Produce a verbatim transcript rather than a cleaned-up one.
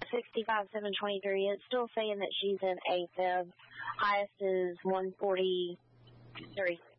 sixty-five seven twenty-three. It's still saying that she's in AFib. Highest is one forty-three.